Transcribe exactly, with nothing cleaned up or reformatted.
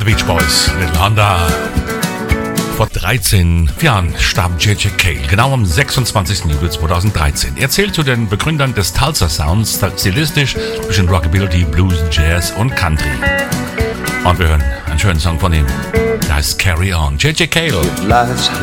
The Beach Boys, Little Honda. Vor dreizehn Jahren starb J J Cale, genau am sechsundzwanzigsten Juli zweitausenddreizehn. Er zählt zu den Begründern des Tulsa Sounds, stilistisch zwischen Rockabilly, Blues, Jazz und Country. Und wir hören einen schönen Song von ihm. Da ist Carry On, J J Cale.